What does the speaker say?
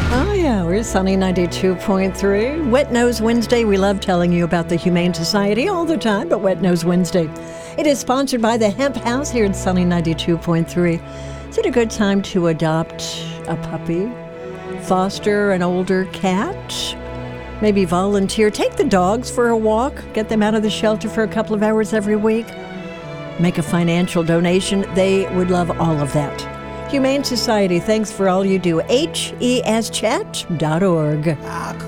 Oh, yeah, we're Sunny 92.3. Wet Nose Wednesday. We love telling you about the Humane Society all the time, but Wet Nose Wednesday. It is sponsored by the Hemp House here at Sunny 92.3. Is it a good time to adopt a puppy? Foster an older cat? Maybe volunteer? Take the dogs for a walk? Get them out of the shelter for a couple of hours every week? Make a financial donation? They would love all of that. Humane Society, thanks for all you do. HESchat.org.